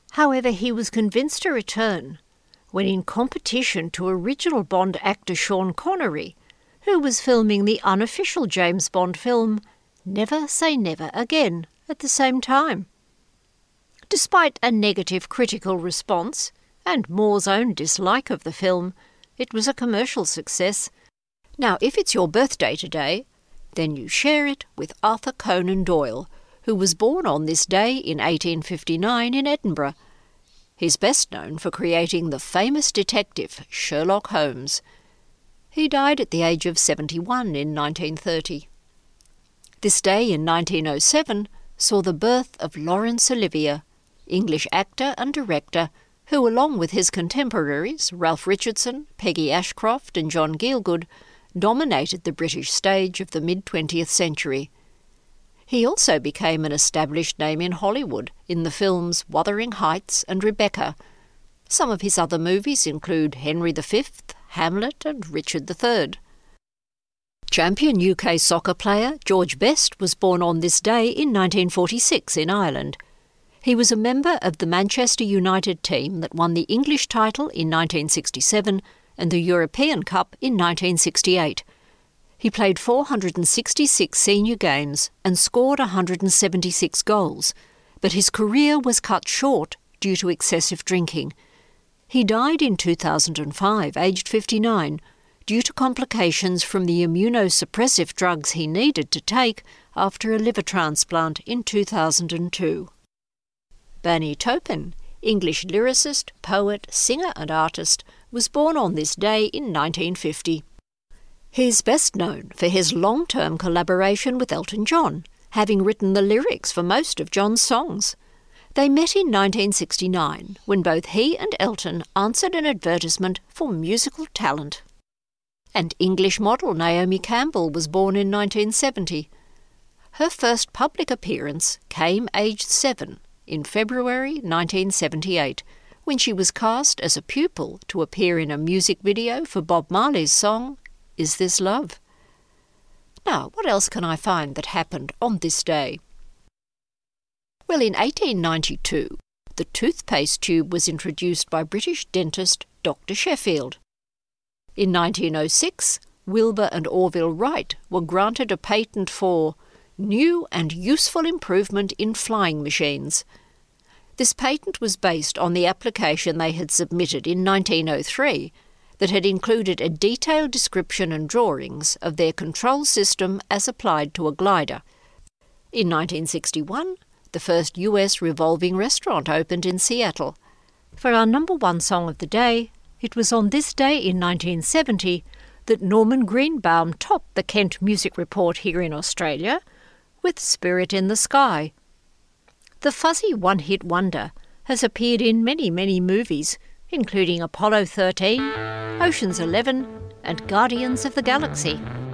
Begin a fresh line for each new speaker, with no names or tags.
However, he was convinced to return when, in competition to original Bond actor Sean Connery, who was filming the unofficial James Bond film Never Say Never Again at the same time. Despite a negative critical response and Moore's own dislike of the film, it was a commercial success. Now, if it's your birthday today, then you share it with Arthur Conan Doyle, who was born on this day in 1859 in Edinburgh. He's best known for creating the famous detective Sherlock Holmes. He died at the age of 71 in 1930. This day in 1907 saw the birth of Laurence Olivier, English actor and director, who, along with his contemporaries Ralph Richardson, Peggy Ashcroft and John Gielgud, dominated the British stage of the mid-20th century. He also became an established name in Hollywood in the films Wuthering Heights and Rebecca. Some of his other movies include Henry V, Hamlet and Richard III. Champion UK soccer player George Best was born on this day in 1946 in Ireland. He was a member of the Manchester United team that won the English title in 1967 and the European Cup in 1968. He played 466 senior games and scored 176 goals, but his career was cut short due to excessive drinking. He died in 2005, aged 59, due to complications from the immunosuppressive drugs he needed to take after a liver transplant in 2002. Bernie Taupin, English lyricist, poet, singer and artist, was born on this day in 1950. He's best known for his long-term collaboration with Elton John, having written the lyrics for most of John's songs. They met in 1969, when both he and Elton answered an advertisement for musical talent. And English model Naomi Campbell was born in 1970. Her first public appearance came aged 7, in February 1978, when she was cast as a pupil to appear in a music video for Bob Marley's song, Is This Love? Now, what else can I find that happened on this day? Well, in 1892, the toothpaste tube was introduced by British dentist Dr. Sheffield. In 1906, Wilbur and Orville Wright were granted a patent for new and useful improvement in flying machines. This patent was based on the application they had submitted in 1903 that had included a detailed description and drawings of their control system as applied to a glider. In 1961, the first US revolving restaurant opened in Seattle. For our number one song of the day, it was on this day in 1970 that Norman Greenbaum topped the Kent Music Report here in Australia with Spirit in the Sky. The fuzzy one-hit wonder has appeared in many, many movies, including Apollo 13, Ocean's 11 and Guardians of the Galaxy.